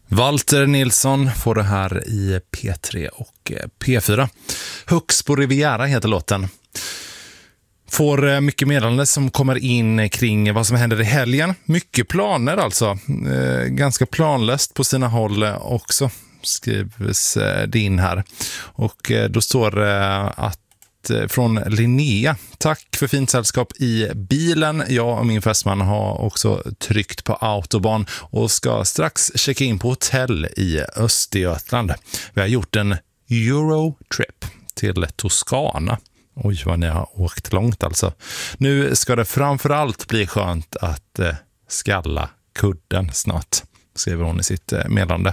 Walter Nilsson får det här i P3 och P4. Hux på Riviera heter låten. Får mycket meddelande som kommer in kring vad som händer i helgen. Mycket planer alltså. Ganska planlöst på sina håll också, skrivs det in här. Och då står det att från Linnea: tack för fint sällskap i bilen. Jag och min fästman har också tryckt på autobahn och ska strax checka in på hotell i Östergötland. Vi har gjort en Eurotrip till Toscana. Oj, vad ni har åkt långt alltså. Nu ska det framförallt bli skönt att skalla kudden snart, skriver hon i sitt meddelande.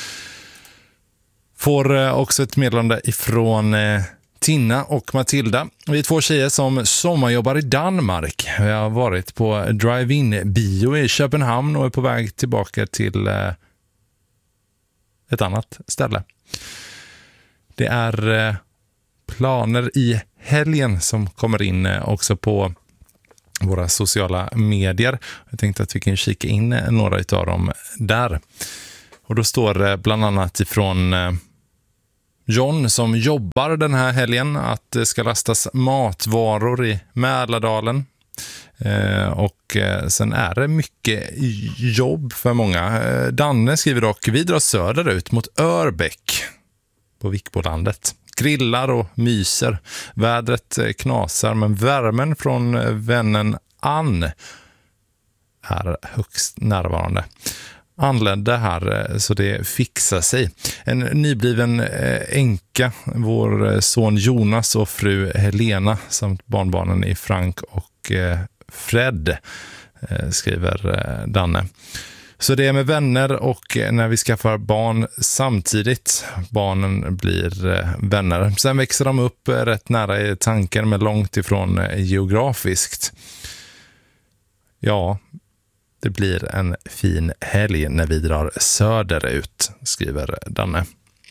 Får också ett meddelande ifrån Tina och Matilda. Vi är två tjejer som sommarjobbar i Danmark. Vi har varit på drive-in-bio i Köpenhamn och är på väg tillbaka till ett annat ställe. Det är planer i helgen som kommer in också på våra sociala medier. Jag tänkte att vi kan kika in några utav dem där. Och då står det bland annat ifrån John som jobbar den här helgen att det ska lastas matvaror i Mälardalen. Och sen är det mycket jobb för många. Danne skriver dock: vi drar söderut mot Örbäck på Vikbolandet. Grillar och myser. Vädret knasar, men värmen från vännen Ann är högst närvarande. Anlände här så det fixar sig. En nybliven änka, vår son Jonas och fru Helena samt barnbarnen i Frank och Fred, skriver Danne. Så det är med vänner och när vi skaffar barn samtidigt. Barnen blir vänner. Sen växer de upp rätt nära i tanken men långt ifrån geografiskt. Ja, det blir en fin helg när vi drar söderut, skriver Danne.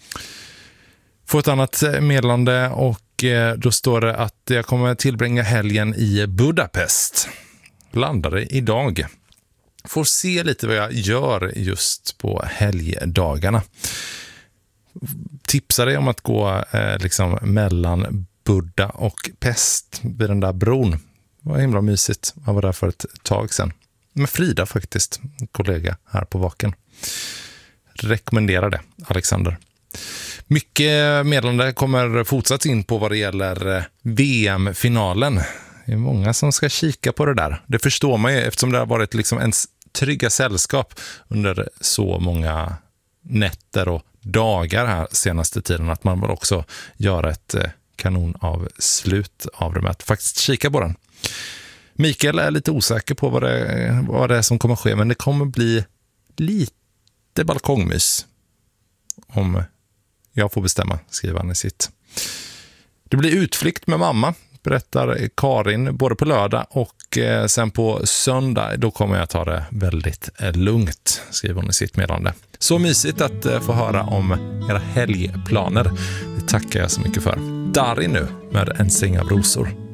Får ett annat meddelande och då står det att jag kommer tillbringa helgen i Budapest. Landade idag. Får se lite vad jag gör just på helgdagarna. Tipsar dig om att gå liksom mellan Buda och Pest vid den där bron. Det var himla mysigt. Jag var där för ett tag sedan. Med Frida faktiskt, en kollega här på Vaken. Rekommenderar det, Alexander. Mycket meddelande kommer fortsatt in på vad det gäller VM-finalen. Det är många som ska kika på det där. Det förstår man ju eftersom det har varit liksom ens trygga sällskap under så många nätter och dagar här senaste tiden att man vill också göra ett kanon av slut av det med att faktiskt kika på den. Mikael är lite osäker på vad det är som kommer ske, men det kommer bli lite balkongmys om jag får bestämma, skriver han i sitt. Det blir utflykt med mamma, berättar Karin, både på lördag och sen på söndag. Då kommer jag ta det väldigt lugnt, skriver hon i sitt meddelande. Så mysigt att få höra om era helgplaner. Det tackar jag så mycket för. Darin nu med En säng av rosor.